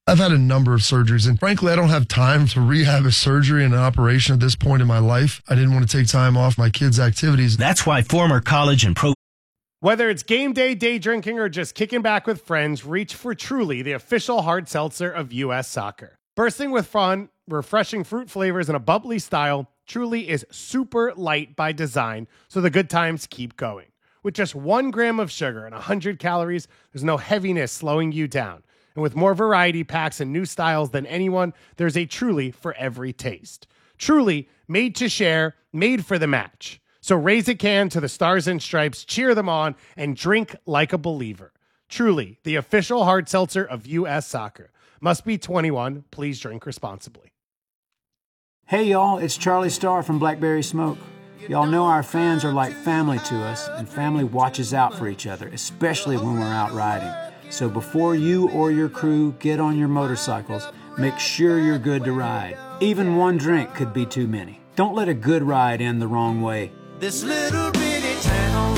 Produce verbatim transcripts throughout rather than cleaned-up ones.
I've had a number of surgeries, and frankly, I don't have time to rehab a surgery and an operation at this point in my life. I didn't want to take time off my kids' activities. That's why former college and pro... Whether it's game day, day drinking, or just kicking back with friends, reach for Truly, the official hard seltzer of U S Soccer. Bursting with fun, refreshing fruit flavors, and a bubbly style, Truly is super light by design, so the good times keep going. With just one gram of sugar and one hundred calories, there's no heaviness slowing you down. And with more variety packs and new styles than anyone, there's a Truly for every taste. Truly, made to share, made for the match. So raise a can to the Stars and Stripes, cheer them on, and drink like a believer. Truly, the official hard seltzer of U S Soccer. Must be twenty-one. Please drink responsibly. Hey y'all, it's Charlie Starr from Blackberry Smoke. Y'all know our fans are like family to us, and family watches out for each other, especially when we're out riding. So before you or your crew get on your motorcycles, make sure you're good to ride. Even one drink could be too many. Don't let a good ride end the wrong way. This little bitty town,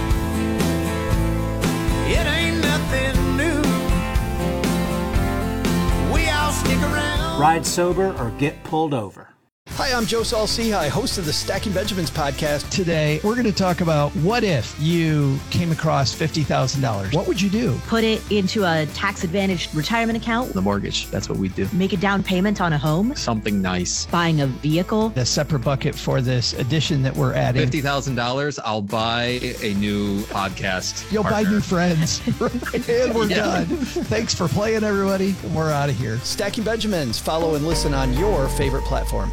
it ain't nothing new. We all stick around. Ride sober or get pulled over. Hi, I'm Joe Saul-Sehy, host of the Stacking Benjamins podcast. Today, we're going to talk about what if you came across fifty thousand dollars? What would you do? Put it into a tax-advantaged retirement account. The mortgage, that's what we do. Make a down payment on a home. Something nice. Buying a vehicle. A separate bucket for this addition that we're adding. fifty thousand dollars, I'll buy a new podcast You'll partner. buy new friends. And we're yeah. done. Thanks for playing, everybody. We're out of here. Stacking Benjamins. Follow and listen on your favorite platform.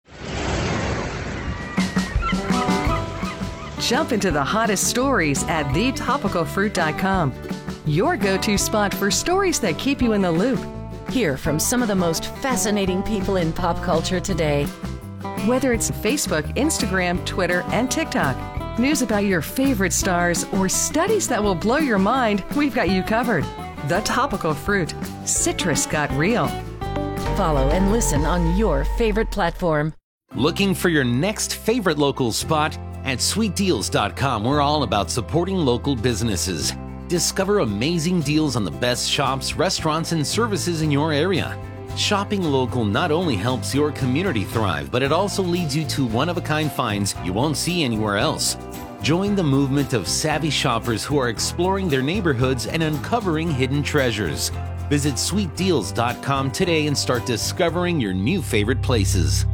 Jump into the hottest stories at the topical fruit dot com. Your go-to spot for stories that keep you in the loop. Hear from some of the most fascinating people in pop culture today. Whether it's Facebook, Instagram, Twitter, and TikTok, news about your favorite stars, or studies that will blow your mind, we've got you covered. The Topical Fruit. Citrus got real. Follow and listen on your favorite platform. Looking for your next favorite local spot? At sweet deals dot com, we're all about supporting local businesses. Discover amazing deals on the best shops, restaurants, and services in your area. Shopping local not only helps your community thrive, but it also leads you to one-of-a-kind finds you won't see anywhere else. Join the movement of savvy shoppers who are exploring their neighborhoods and uncovering hidden treasures. Visit sweet deals dot com today and start discovering your new favorite places.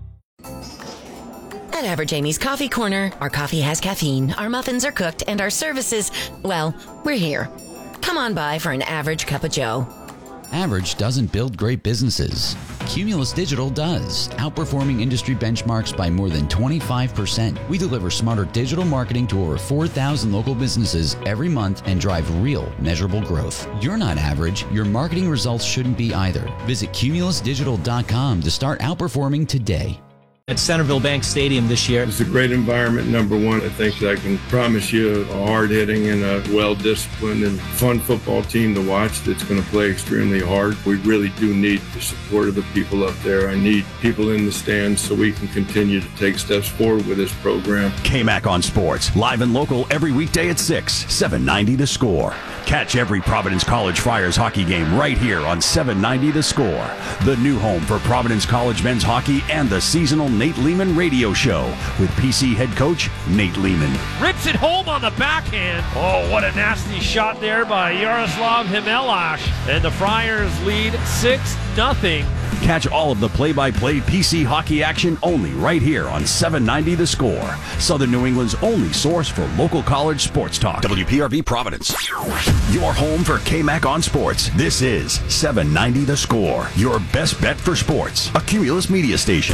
At Average Amy's Coffee Corner, our coffee has caffeine, our muffins are cooked, and our services, well, we're here. Come on by for an average cup of joe. Average doesn't build great businesses. Cumulus Digital does, outperforming industry benchmarks by more than twenty-five percent. We deliver smarter digital marketing to over four thousand local businesses every month and drive real, measurable growth. You're not average. Your marketing results shouldn't be either. Visit cumulus digital dot com to start outperforming today. At Centerville Bank Stadium this year. It's a great environment, number one. I think I can promise you a hard-hitting and a well-disciplined and fun football team to watch that's going to play extremely hard. We really do need the support of the people up there. I need people in the stands so we can continue to take steps forward with this program. K-Mac on Sports, live and local every weekday at six, seven ninety The Score. Catch every Providence College Friars hockey game right here on seven ninety The Score, the new home for Providence College men's hockey and the seasonal Nate Lehman radio show with P C head coach Nate Lehman. Rips it home on the backhand. Oh, what a nasty shot there by Yaroslav Himelash. And the Friars lead six nothing. Catch all of the play-by-play P C hockey action only right here on seven ninety The Score, Southern New England's only source for local college sports talk. W P R V Providence, your home for K-Mac on Sports. This is seven ninety The Score, your best bet for sports, a Cumulus media station.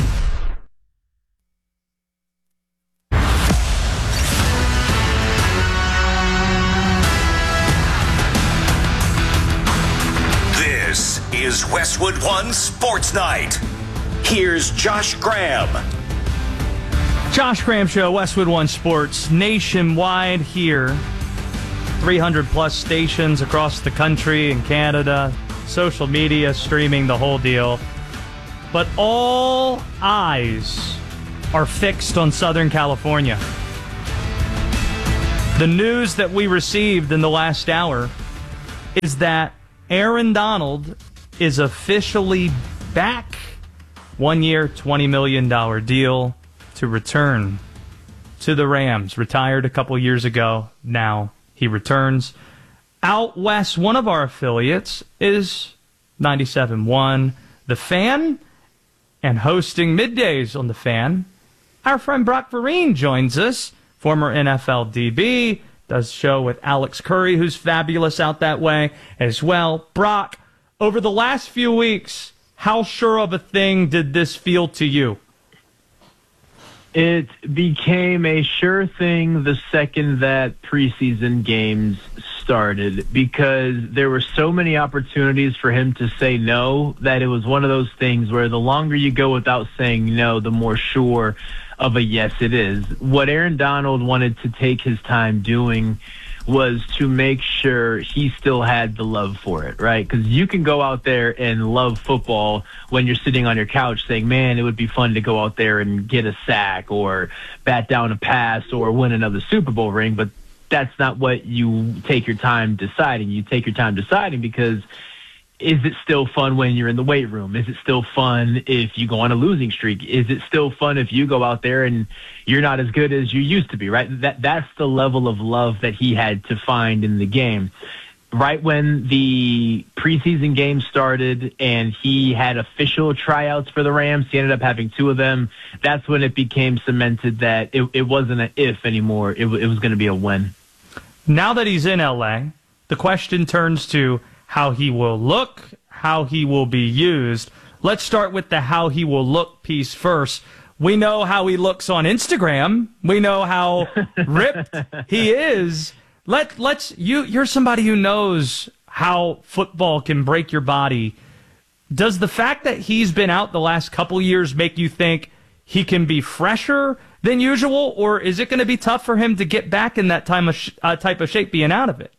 Is Westwood One Sports Night. Here's Josh Graham. Josh Graham Show, Westwood One Sports, nationwide here. three hundred plus stations across the country and Canada, social media, streaming, the whole deal. But all eyes are fixed on Southern California. The news that we received in the last hour is that Aaron Donald is officially back. One year, twenty million dollars deal to return to the Rams. Retired a couple years ago. Now he returns. Out west, one of our affiliates is ninety-seven point one The Fan, and hosting middays on The Fan, our friend Brock Vereen joins us, former N F L D B, does show with Alex Curry, who's fabulous out that way as well. Brock, over the last few weeks, how sure of a thing did this feel to you? It became a sure thing the second that preseason games started, because there were so many opportunities for him to say no that it was one of those things where the longer you go without saying no, the more sure of a yes it is. What Aaron Donald wanted to take his time doing was to make sure he still had the love for it, right? Because you can go out there and love football when you're sitting on your couch saying, man, it would be fun to go out there and get a sack or bat down a pass or win another Super Bowl ring, but that's not what you take your time deciding. You take your time deciding because is it still fun when you're in the weight room? Is it still fun if you go on a losing streak? Is it still fun if you go out there and you're not as good as you used to be, right? That That's the level of love that he had to find in the game. Right when the preseason game started and he had official tryouts for the Rams, he ended up having two of them. That's when it became cemented that it, it wasn't an if anymore. It, it was going to be a when. Now that he's in L A, the question turns to how he will look, how he will be used. Let's start with the how he will look piece first. We know how he looks on Instagram. We know how ripped he is. Let let's you you're somebody who knows how football can break your body. Does the fact that he's been out the last couple years make you think he can be fresher than usual, or is it going to be tough for him to get back in that time of sh- uh, type of shape being out of it?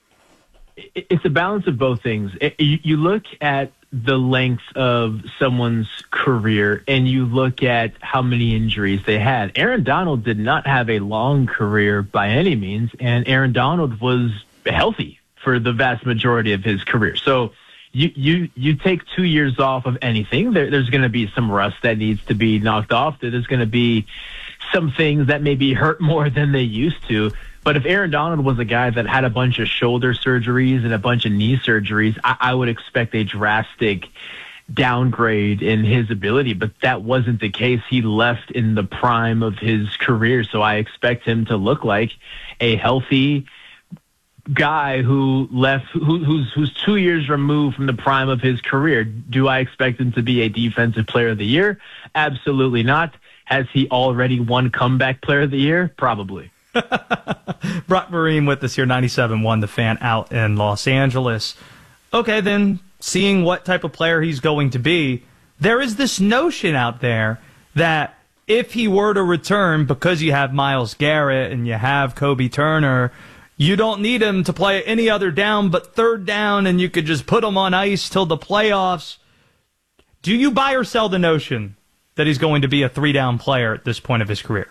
It's a balance of both things. You look at the length of someone's career and you look at how many injuries they had. Aaron Donald did not have a long career by any means, and Aaron Donald was healthy for the vast majority of his career. So you you, you take two years off of anything, there, there's going to be some rust that needs to be knocked off. There's going to be some things that maybe hurt more than they used to. But if Aaron Donald was a guy that had a bunch of shoulder surgeries and a bunch of knee surgeries, I, I would expect a drastic downgrade in his ability. But that wasn't the case. He left in the prime of his career. So I expect him to look like a healthy guy who left, who, who's, who's two years removed from the prime of his career. Do I expect him to be a defensive player of the year? Absolutely not. Has he already won comeback player of the year? Probably. Brock Vereen with us here, ninety-seven point one The Fan out in Los Angeles. Okay, then, seeing what type of player he's going to be, there is this notion out there that if he were to return, because you have Myles Garrett and you have Kobe Turner, you don't need him to play any other down but third down, and you could just put him on ice till the playoffs. Do you buy or sell the notion that he's going to be a three-down player at this point of his career?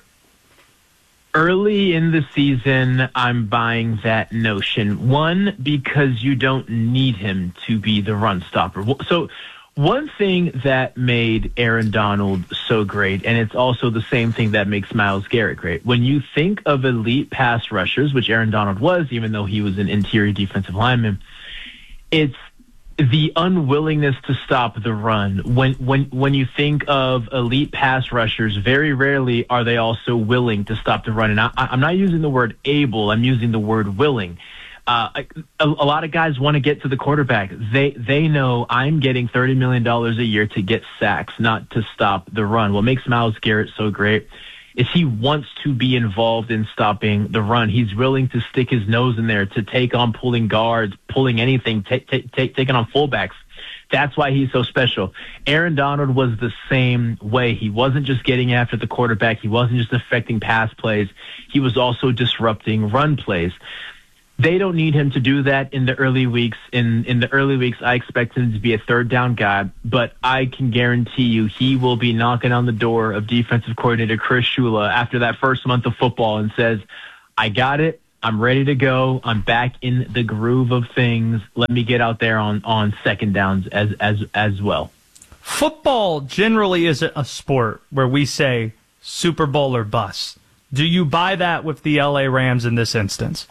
Early in the season, I'm buying that notion. One, because you don't need him to be the run stopper. So one thing that made Aaron Donald so great, and it's also the same thing that makes Myles Garrett great. When you think of elite pass rushers, which Aaron Donald was, even though he was an interior defensive lineman, it's the unwillingness to stop the run. When when when you think of elite pass rushers, very rarely are they also willing to stop the run. And I, I'm not using the word able, I'm using the word willing. Uh, a, a lot of guys want to get to the quarterback. They they know I'm getting thirty million dollars a year to get sacks, not to stop the run. What makes Myles Garrett so great is he wants to be involved in stopping the run. He's willing to stick his nose in there, to take on pulling guards, pulling anything, take, take, take, taking on fullbacks. That's why he's so special. Aaron Donald was the same way. He wasn't just getting after the quarterback. He wasn't just affecting pass plays. He was also disrupting run plays. They don't need him to do that in the early weeks. In in the early weeks, I expect him to be a third down guy, but I can guarantee you he will be knocking on the door of defensive coordinator Chris Shula after that first month of football and says, I got it. I'm ready to go. I'm back in the groove of things. Let me get out there on, on second downs as, as, as well. Football generally isn't a sport where we say Super Bowl or bust. Do you buy that with the L A Rams in this instance?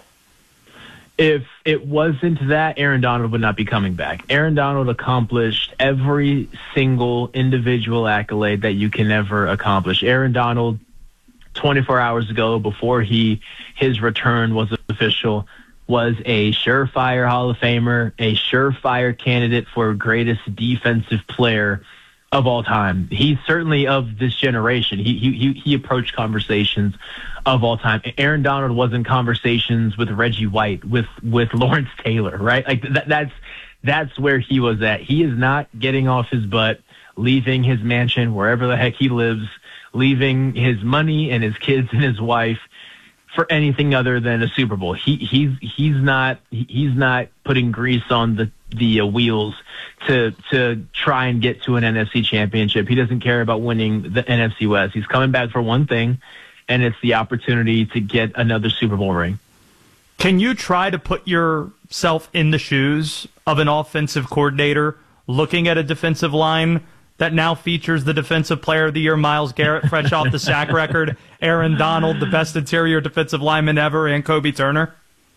If it wasn't that, Aaron Donald would not be coming back. Aaron Donald accomplished every single individual accolade that you can ever accomplish. Aaron Donald, twenty-four hours ago, before he his return was official, was a surefire Hall of Famer, a surefire candidate for greatest defensive player of all time. He's certainly of this generation. He he he approached conversations of all time. Aaron Donald was in conversations with Reggie White, with with Lawrence Taylor, right? Like that, that's that's where he was at. He is not getting off his butt, leaving his mansion wherever the heck he lives, leaving his money and his kids and his wife for anything other than a Super Bowl. He he's he's not he's not putting grease on the the uh, wheels to to try and get to an N F C championship. He doesn't care about winning the N F C West. He's coming back for one thing, and it's the opportunity to get another Super Bowl ring. Can you try to put yourself in the shoes of an offensive coordinator looking at a defensive line that now features the Defensive Player of the Year, Myles Garrett, fresh off the sack record, Aaron Donald, the best interior defensive lineman ever, and Kobe Turner?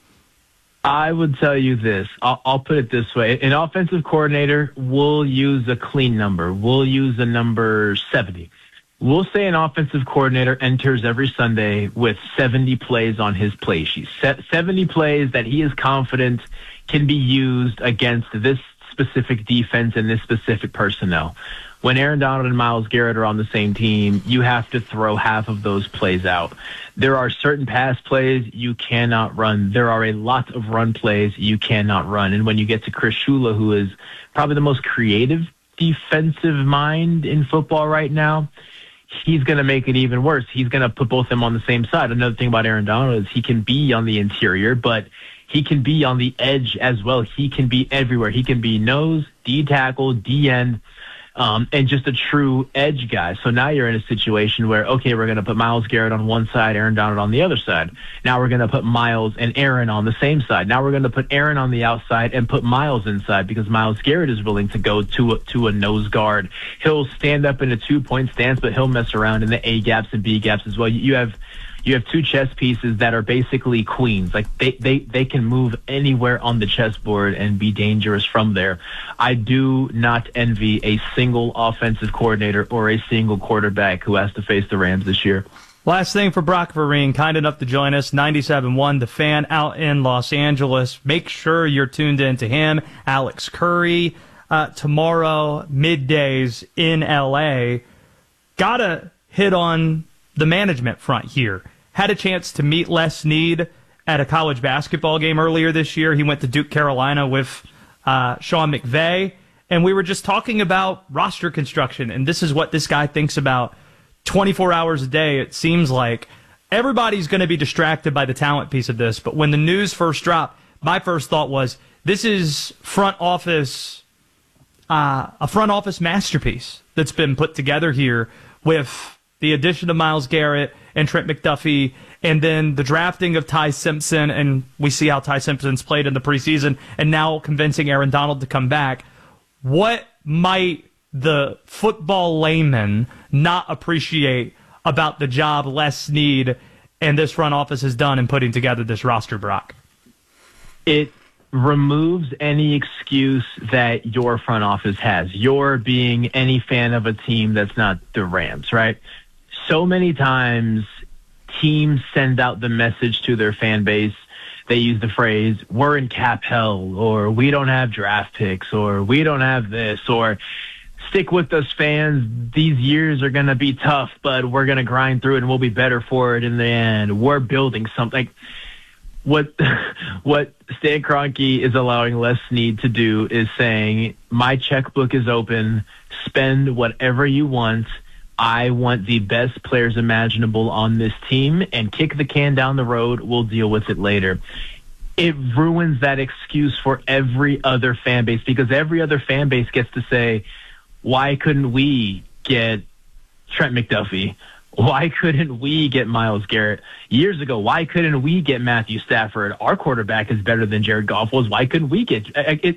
I would tell you this. I'll, I'll put it this way. An offensive coordinator will use a clean number. We'll use a number seventy. We'll say an offensive coordinator enters every Sunday with seventy plays on his play sheet. seventy plays that he is confident can be used against this specific defense and this specific personnel. When Aaron Donald and Myles Garrett are on the same team, you have to throw half of those plays out. There are certain pass plays you cannot run. There are a lot of run plays you cannot run. And when you get to Chris Shula, who is probably the most creative defensive mind in football right now, he's going to make it even worse. He's going to put both of them on the same side. Another thing about Aaron Donald is he can be on the interior, but he can be on the edge as well. He can be everywhere. He can be nose, D tackle, D end, um, and just a true edge guy. So now you're in a situation where, okay, we're going to put Myles Garrett on one side, Aaron Donald on the other side. Now we're going to put Myles and Aaron on the same side. Now we're going to put Aaron on the outside and put Myles inside because Myles Garrett is willing to go to a, to a nose guard. He'll stand up in a two-point stance, but he'll mess around in the A gaps and B gaps as well. You have You have two chess pieces that are basically queens. Like they, they, they can move anywhere on the chessboard and be dangerous from there. I do not envy a single offensive coordinator or a single quarterback who has to face the Rams this year. Last thing for Brock Vereen, kind enough to join us, ninety-seven point one, The Fan out in Los Angeles. Make sure you're tuned in to him, Alex Curry, uh, tomorrow, middays in L A. Gotta hit on the management front here. Had a chance to meet Les Snead at a college basketball game earlier this year. He went to Duke, Carolina with uh, Sean McVay, and we were just talking about roster construction, and this is what this guy thinks about twenty-four hours a day. It seems like everybody's going to be distracted by the talent piece of this, but when the news first dropped, my first thought was, this is front office, uh, a front office masterpiece that's been put together here with the addition of Myles Garrett and Trent McDuffie, and then the drafting of Ty Simpson, and we see how Ty Simpson's played in the preseason, and now convincing Aaron Donald to come back. What might the football layman not appreciate about the job Les Snead and this front office has done in putting together this roster, Brock? It removes any excuse that your front office has. Your being any fan of a team that's not the Rams, right? So many times teams send out the message to their fan base. They use the phrase, we're in cap hell, or we don't have draft picks, or we don't have this, or stick with us fans. These years are going to be tough, but we're going to grind through it and we'll be better for it in the end. We're building something. What what Stan Kroenke is allowing Les Snead to do is saying, my checkbook is open. Spend whatever you want. I want the best players imaginable on this team, and kick the can down the road. We'll deal with it later. It ruins that excuse for every other fan base, because every other fan base gets to say, why couldn't we get Trent McDuffie? Why couldn't we get Myles Garrett? Years ago, why couldn't we get Matthew Stafford? Our quarterback is better than Jared Goff was. Why couldn't we get it?